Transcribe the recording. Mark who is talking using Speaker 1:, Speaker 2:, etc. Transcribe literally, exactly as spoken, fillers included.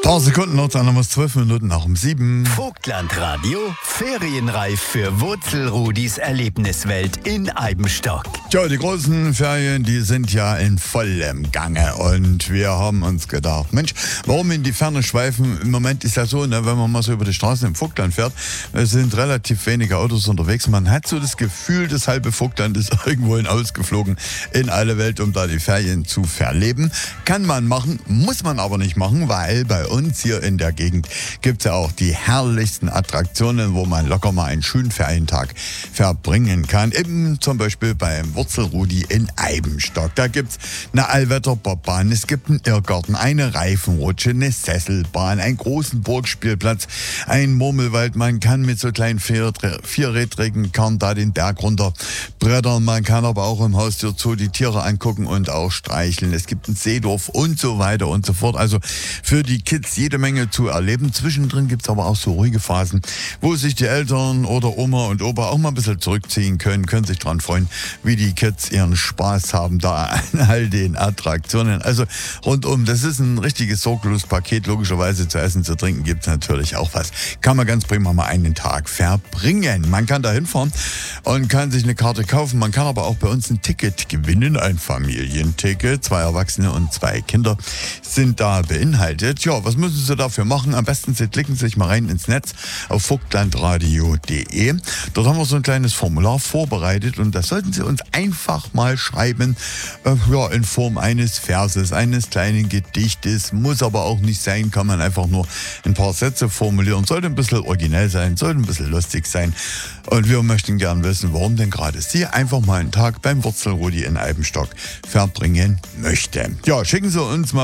Speaker 1: Paar Sekunden noch, dann haben wir es zwölf Minuten nach um sieben.
Speaker 2: Vogtland-Radio, ferienreif für Wurzelrudis Erlebniswelt in Eibenstock.
Speaker 1: Tja, die großen Ferien, die sind ja in vollem Gange und wir haben uns gedacht, Mensch, warum in die Ferne schweifen? Im Moment ist ja so, ne, wenn man mal so über die Straßen im Vogtland fährt, es sind relativ wenige Autos unterwegs. Man hat so das Gefühl, das halbe Vogtland ist irgendwohin ausgeflogen in alle Welt, um da die Ferien zu verleben. Kann man machen, muss man aber nicht machen, weil bei uns hier in der Gegend gibt es ja auch die herrlichsten Attraktionen, wo man locker mal einen schönen Ferientag verbringen kann. Eben zum Beispiel beim Wurzelrudi in Eibenstock. Da gibt es eine Allwetterbobbahn, es gibt einen Irrgarten, eine Reifenrutsche, eine Sesselbahn, einen großen Burgspielplatz, einen Murmelwald. Man kann mit so kleinen vier, vierrädrigen Karren da den Berg runter brettern. Man kann aber auch im Haustür Zoo die Tiere angucken und auch streicheln. Es gibt ein Seedorf und so weiter und so fort. Also für die Kids jede Menge zu erleben. Zwischendrin gibt es aber auch so ruhige Phasen, wo sich die Eltern oder Oma und Opa auch mal ein bisschen zurückziehen können, können sich dran freuen, wie die Kids ihren Spaß haben da an all den Attraktionen. Also rundum, das ist ein richtiges Sorglospaket. Logischerweise zu essen, zu trinken gibt es natürlich auch was. Kann man ganz prima mal einen Tag verbringen. Man kann da hinfahren und kann sich eine Karte kaufen. Man kann aber auch bei uns ein Ticket gewinnen, ein Familienticket. Zwei Erwachsene und zwei Kinder sind da beinhaltet. Ja, was müssen Sie dafür machen? Am besten Sie klicken sich mal rein ins Netz auf vogtlandradio punkt de. Dort haben wir so ein kleines Formular vorbereitet und das sollten Sie uns einfach mal schreiben, äh, ja, in Form eines Verses, eines kleinen Gedichtes. Muss aber auch nicht sein, kann man einfach nur ein paar Sätze formulieren. Sollte ein bisschen originell sein, sollte ein bisschen lustig sein. Und wir möchten gern wissen, warum denn gerade Sie einfach mal einen Tag beim Wurzelrudi in Eibenstock verbringen möchten. Ja, schicken Sie uns mal